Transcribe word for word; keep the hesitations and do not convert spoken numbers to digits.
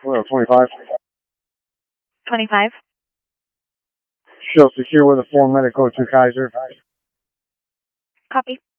Well, twenty-five. twenty-five. Show secure with a four medical to Kaiser. Copy.